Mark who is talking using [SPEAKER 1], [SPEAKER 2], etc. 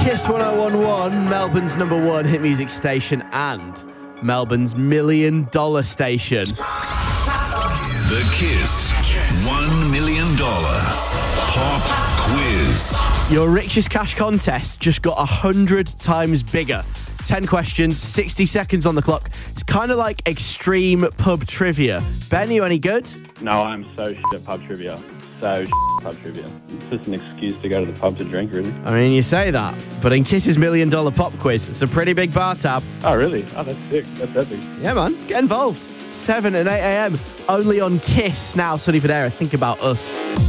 [SPEAKER 1] Kiss 1011, Melbourne's number one hit music station and Melbourne's $1 million station.
[SPEAKER 2] The Kiss $1 million pop quiz.
[SPEAKER 1] Your richest cash contest just got 100 times bigger. 10 questions, 60 seconds on the clock. It's kind of like extreme pub trivia. Ben, you any good?
[SPEAKER 3] No, I'm so shit at pub trivia. So shit at pub trivia. It's just an excuse to go to the pub to drink, really.
[SPEAKER 1] I mean, you say that, but in Kiss's $1 million pop quiz, it's a pretty big bar tab.
[SPEAKER 3] Oh, really? Oh, that's sick. That's epic.
[SPEAKER 1] Yeah, man. Get involved. 7 and 8 a.m. only on Kiss. Now, Sunny for Dara. Think about us.